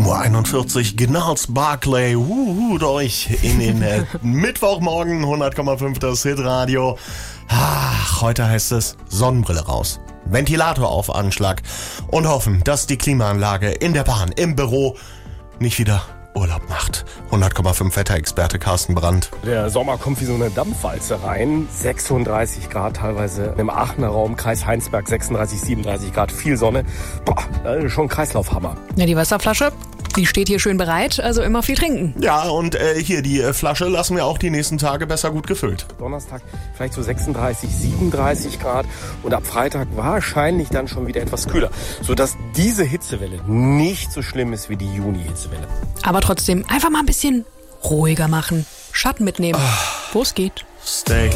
7:41 Uhr, Gnarls Barclay, euch in den Mittwochmorgen, 100,5 das Hitradio. Ach, heute heißt es Sonnenbrille raus, Ventilator auf Anschlag und hoffen, dass die Klimaanlage in der Bahn, im Büro nicht wieder Urlaub macht. 100,5 Wetterexperte Carsten Brandt. Der Sommer kommt wie so eine Dampfwalze rein. 36 Grad teilweise im Aachener Raum, Kreis Heinsberg 36, 37 Grad, viel Sonne. Boah, das ist schon ein Kreislaufhammer. Ja, die Wasserflasche, die steht hier schön bereit, also immer viel trinken. Ja, und hier die Flasche lassen wir auch die nächsten Tage besser gut gefüllt. Donnerstag vielleicht so 36, 37 Grad und ab Freitag wahrscheinlich dann schon wieder etwas kühler, sodass diese Hitzewelle nicht so schlimm ist wie die Juni-Hitzewelle. Aber trotzdem einfach mal ein bisschen ruhiger machen, Schatten mitnehmen, wo es geht. Stay